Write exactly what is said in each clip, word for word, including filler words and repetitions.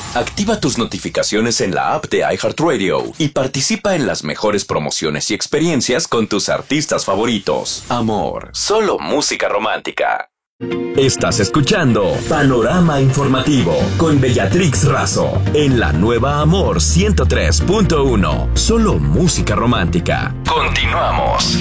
Activa tus notificaciones en la app de iHeartRadio y participa en las mejores promociones y experiencias con tus artistas favoritos. Amor, solo música romántica. Estás escuchando Panorama Informativo con Bellatrix Razo en la nueva Amor ciento tres punto uno. Solo música romántica. Continuamos.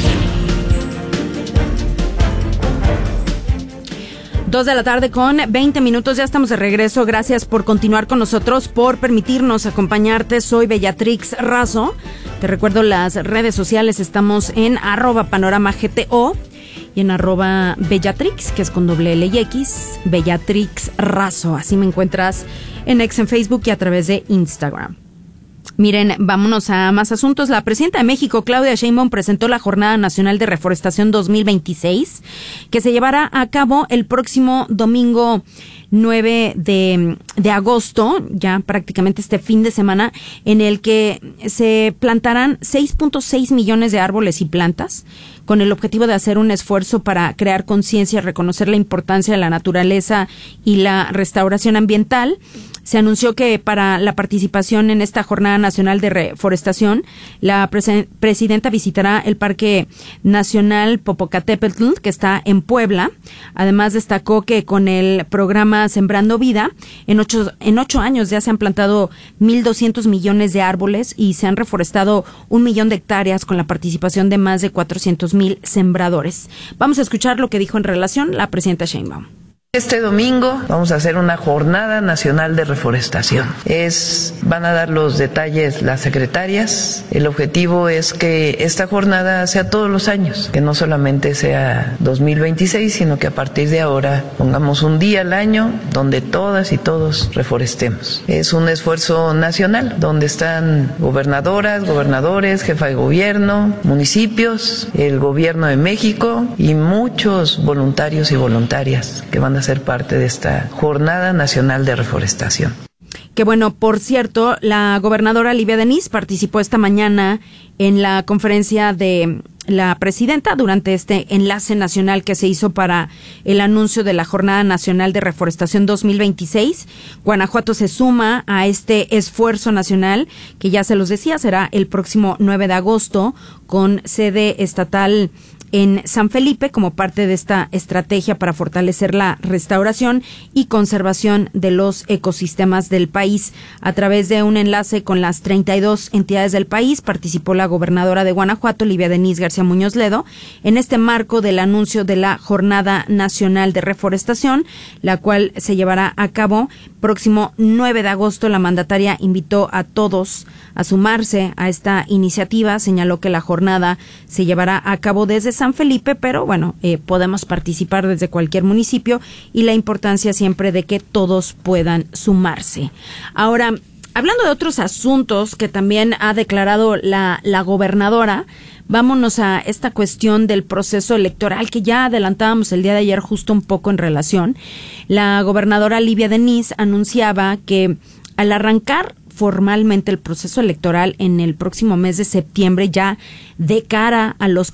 Dos de la tarde con veinte minutos, ya estamos de regreso. Gracias por continuar con nosotros, por permitirnos acompañarte. Soy Bellatrix Razo. Te recuerdo las redes sociales, estamos en arroba panorama gto y en arroba Bellatrix, que es con doble L y X, Bellatrix Razo. Así me encuentras en X en Facebook y a través de Instagram. Miren, vámonos a más asuntos. La presidenta de México, Claudia Sheinbaum, presentó la Jornada Nacional de Reforestación dos mil veintiséis, que se llevará a cabo el próximo domingo nueve de, de agosto, ya prácticamente este fin de semana, en el que se plantarán seis punto seis millones de árboles y plantas, con el objetivo de hacer un esfuerzo para crear conciencia, reconocer la importancia de la naturaleza y la restauración ambiental. Se anunció que para la participación en esta Jornada Nacional de Reforestación, la presen- presidenta visitará el Parque Nacional Popocatépetl, que está en Puebla. Además, destacó que con el programa Sembrando Vida, en ocho, en ocho años ya se han plantado mil doscientos millones de árboles y se han reforestado un millón de hectáreas con la participación de más de cuatrocientos mil sembradores. Vamos a escuchar lo que dijo en relación la presidenta Sheinbaum. Este domingo vamos a hacer una jornada nacional de reforestación. Es, van a dar los detalles las secretarias. El objetivo es que esta jornada sea todos los años, que no solamente sea dos mil veintiséis, sino que a partir de ahora pongamos un día al año donde todas y todos reforestemos. Es un esfuerzo nacional donde están gobernadoras, gobernadores, jefa de gobierno, municipios, el gobierno de México y muchos voluntarios y voluntarias que van a ser parte de esta Jornada Nacional de Reforestación. Que bueno, por cierto, la gobernadora Livia Denis participó esta mañana en la conferencia de la presidenta durante este enlace nacional que se hizo para el anuncio de la Jornada Nacional de Reforestación dos mil veintiséis. Guanajuato se suma a este esfuerzo nacional que ya se los decía, será el próximo nueve de agosto con sede estatal en San Felipe como parte de esta estrategia para fortalecer la restauración y conservación de los ecosistemas del país. A través de un enlace con las treinta y dos entidades del país, participó la gobernadora de Guanajuato, Livia Denis García Muñoz Ledo, en este marco del anuncio de la Jornada Nacional de Reforestación, la cual se llevará a cabo próximo nueve de agosto. La mandataria invitó a todos a sumarse a esta iniciativa. Señaló que la jornada se llevará a cabo desde San Felipe, pero bueno, eh, podemos participar desde cualquier municipio y la importancia siempre de que todos puedan sumarse. Ahora, hablando de otros asuntos que también ha declarado la, la gobernadora, vámonos a esta cuestión del proceso electoral que ya adelantábamos el día de ayer justo un poco en relación. La gobernadora Livia Denis anunciaba que al arrancar formalmente el proceso electoral en el próximo mes de septiembre, ya de cara a los